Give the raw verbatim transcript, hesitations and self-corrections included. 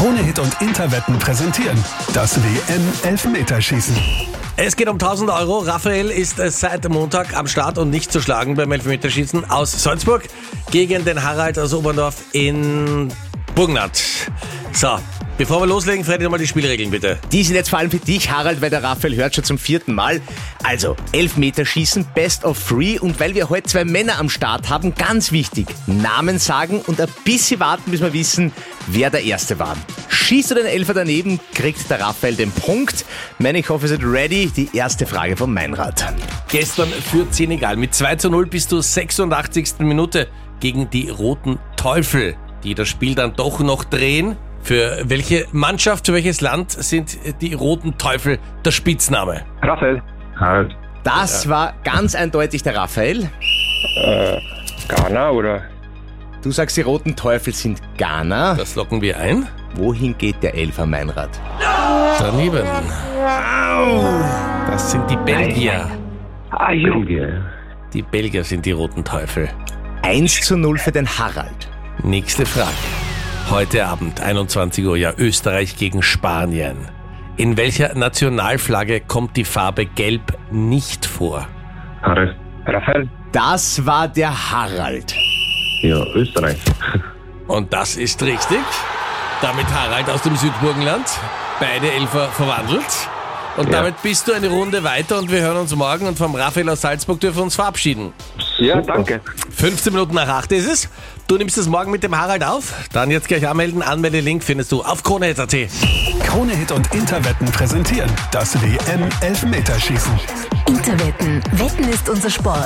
Krone-Hit und Interwetten präsentieren das W M-Elfmeterschießen. Es geht um tausend Euro. Raphael ist seit Montag am Start und nicht zu schlagen beim Elfmeterschießen aus Salzburg gegen den Harald aus Oberndorf in Burgenland. So, bevor wir loslegen, Freddy, nochmal die Spielregeln bitte. Die sind jetzt vor allem für dich, Harald, weil der Raphael hört schon zum vierten Mal. Also, Elfmeterschießen, Best of Three. Und weil wir heute zwei Männer am Start haben, ganz wichtig, Namen sagen und ein bisschen warten, bis wir wissen, wer der Erste war. Schießt du den Elfer daneben, kriegt der Raphael den Punkt. Meine, ich hoffe, ihr seid ready. Die erste Frage von Meinrad. Gestern führt Senegal mit zwei zu null bis zur sechsundachtzigsten Minute gegen die Roten Teufel, die das Spiel dann doch noch drehen. Für welche Mannschaft, für welches Land sind die Roten Teufel der Spitzname? Raphael. Harald. Das war ganz eindeutig der Raphael. Äh, Ghana oder? Du sagst, die Roten Teufel sind Ghana. Das locken wir ein. Wohin geht der Elfer, Meinrad? Daneben. Das sind die Belgier. Ah, jo. Belgier. Die Belgier sind die Roten Teufel. eins zu null für den Harald. Nächste Frage. Heute Abend, einundzwanzig Uhr, ja, Österreich gegen Spanien. In welcher Nationalflagge kommt die Farbe Gelb nicht vor? Harald. Raphael. Das war der Harald. Ja, Österreich. Und das ist richtig. Damit Harald aus dem Südburgenland. Beide Elfer verwandelt. Und Ja. damit bist du eine Runde weiter und wir hören uns morgen. Und vom Raphael aus Salzburg dürfen wir uns verabschieden. Ja, danke. fünfzehn Minuten nach acht ist es. Du nimmst es morgen mit dem Harald auf. Dann jetzt gleich anmelden. Anmelde-Link findest du auf Krone-Hit Punkt at. Krone-Hit und Interwetten präsentieren das W M-Elfmeterschießen. Interwetten. Wetten ist unser Sport.